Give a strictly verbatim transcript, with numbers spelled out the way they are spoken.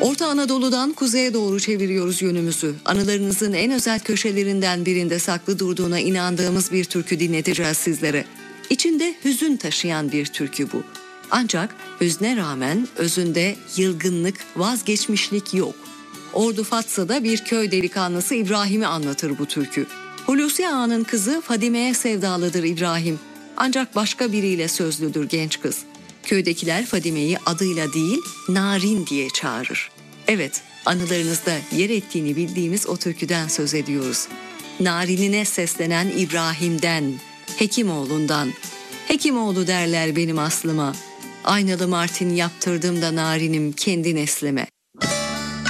Orta Anadolu'dan kuzeye doğru çeviriyoruz yönümüzü. Anılarınızın en özel köşelerinden birinde saklı durduğuna inandığımız bir türkü dinleteceğiz sizlere. İçinde hüzün taşıyan bir türkü bu. Ancak hüzne rağmen özünde yılgınlık, vazgeçmişlik yok. Ordu Fatsa'da bir köy delikanlısı İbrahim'i anlatır bu türkü. Hulusi Ağa'nın kızı Fadime'ye sevdalıdır İbrahim. Ancak başka biriyle sözlüdür genç kız. Köydekiler Fadime'yi adıyla değil, Narin diye çağırır. Evet, anılarınızda yer ettiğini bildiğimiz o türküden söz ediyoruz. Narinine seslenen İbrahim'den, Hekimoğlu'ndan. Hekimoğlu derler benim aslıma. Aynalı martin yaptırdım da narinim kendi neslime.